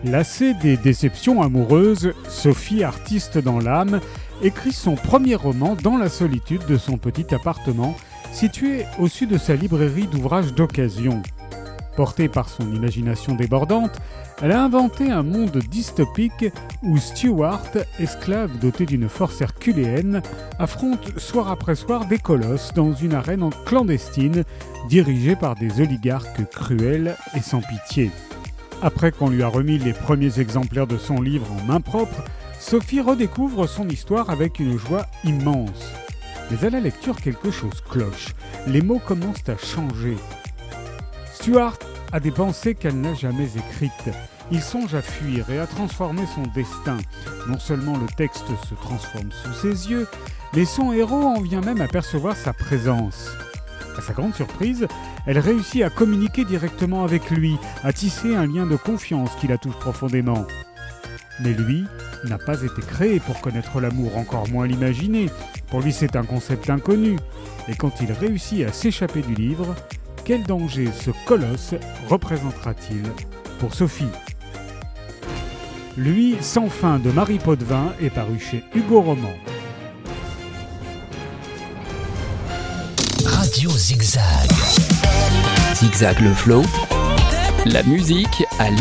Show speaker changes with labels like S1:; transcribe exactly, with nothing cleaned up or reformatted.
S1: Lassée des déceptions amoureuses, Sophie, artiste dans l'âme, écrit son premier roman dans la solitude de son petit appartement, situé au sud de sa librairie d'ouvrages d'occasion. Portée par son imagination débordante, elle a inventé un monde dystopique où Stuart, esclave doté d'une force herculéenne, affronte soir après soir des colosses dans une arène clandestine dirigée par des oligarques cruels et sans pitié. Après qu'on lui a remis les premiers exemplaires de son livre en main propre, Sophie redécouvre son histoire avec une joie immense. Mais à la lecture, quelque chose cloche. Les mots commencent à changer. Stuart a des pensées qu'elle n'a jamais écrites. Il songe à fuir et à transformer son destin. Non seulement le texte se transforme sous ses yeux, mais son héros en vient même à percevoir sa présence. À sa grande surprise, elle réussit à communiquer directement avec lui, à tisser un lien de confiance qui la touche profondément. Mais lui n'a pas été créé pour connaître l'amour, encore moins l'imaginer. Pour lui, c'est un concept inconnu. Et quand il réussit à s'échapper du livre, quel danger ce colosse représentera-t-il pour Sophie ? Lui, sans fin de Marie Potvin est paru chez Hugo Roman.
S2: Radio Zigzag. Zigzag le flow. La musique à